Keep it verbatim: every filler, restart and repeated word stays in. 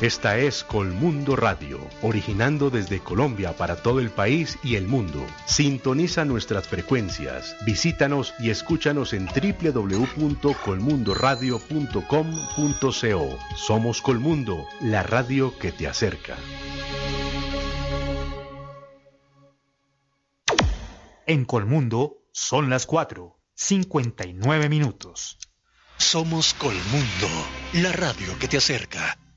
Esta es Colmundo Radio, originando desde Colombia para todo el país y el mundo. Sintoniza nuestras frecuencias, visítanos y escúchanos en doble u doble u doble u punto colmundoradio punto com punto co. Somos Colmundo, la radio que te acerca. En Colmundo son las cuatro, cincuenta y nueve minutos. Somos Colmundo, la radio que te acerca.